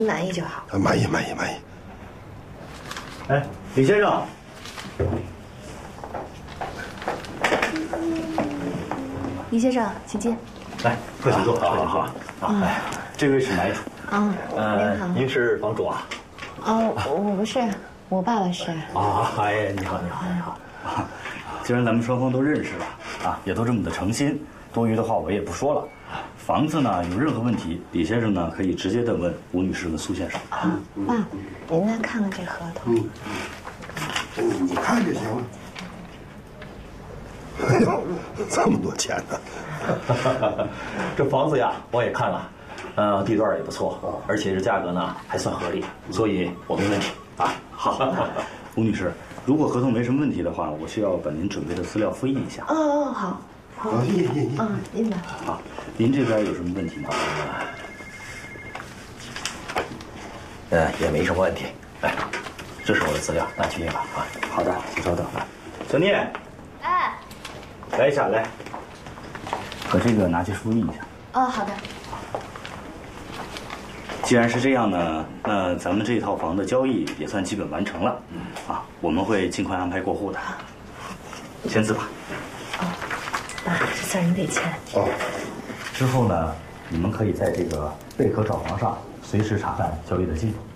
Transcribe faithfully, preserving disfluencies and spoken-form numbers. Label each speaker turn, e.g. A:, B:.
A: 满意就好。
B: 满意，满意，满意。
C: 哎，李先生，
A: 李先生，请进。
C: 来，快请坐，快请坐。啊，哎，这位是买主。
A: 啊，您好。
C: 您是房主啊？
A: 哦，我不是，我爸爸是。
C: 啊，哎，你好，你好，你好。啊，既然咱们双方都认识了，啊，也都这么的诚心，多余的话我也不说了。房子呢有任何问题，李先生呢可以直接的问吴女士跟苏先生。
A: 啊，爸，您再看看这合同。
B: 嗯，你看就行了。哎呦，这么多钱呢！
C: 这房子呀，我也看了，呃，地段也不错，而且这价格呢还算合理，所以我没问题啊。好，吴女士，如果合同没什么问题的话，我需要把您准备的资料复印一下。
A: 哦哦，好。好，
B: 印印印。
A: 嗯，印吧。
C: 好，您这边有什么问题吗？
D: 呃，也没什么问题。来，这是我的资料，拿去印吧。啊，
C: 好的，请稍等。小聂，
A: 哎，
C: 来一下，来，把这个拿去复印一下。
A: 哦，好的。
C: 既然是这样呢，那咱们这套房的交易也算基本完成了。啊，我们会尽快安排过户的。签字吧。
A: 哦，爸，这算你得签。
B: 哦。
C: 之后呢，你们可以在这个贝壳找房上随时查看交易的进度。